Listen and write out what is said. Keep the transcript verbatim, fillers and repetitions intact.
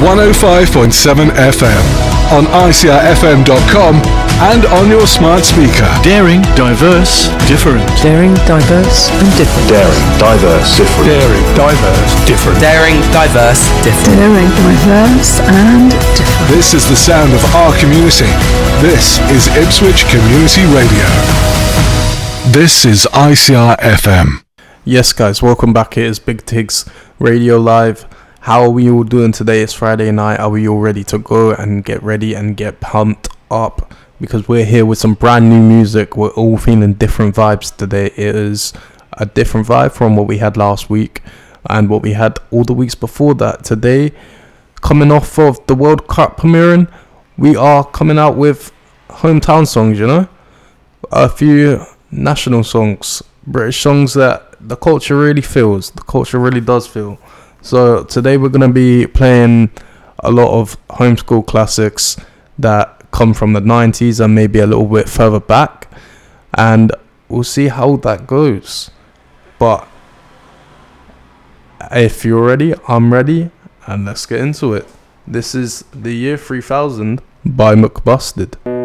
one oh five point seven F M, on I C R F M dot com, and on your smart speaker. Daring, diverse, different. Daring, diverse, and different. Daring, diverse, different. Daring, diverse, different. Daring, diverse, different. Daring, diverse, and different. This is the sound of our community. This is Ipswich Community Radio. This is I C R F M. Yes, guys, welcome back. It is Big Tigs Radio Live. How are we all doing today? It's Friday night. Are we all ready to go and get ready and get pumped up? Because we're here with some brand new music. We're all feeling different vibes today. It is a different vibe from what we had last week and what we had all the weeks before that. Today, coming off of the World Cup premiering, we are coming out with hometown songs, you know? A few national songs, British songs that the culture really feels. The culture really does feel. So today we're going to be playing a lot of homeschool classics that come from the nineties and maybe a little bit further back. And we'll see how that goes. But if you're ready, I'm ready. And let's get into it. This is The Year three thousand by McBusted.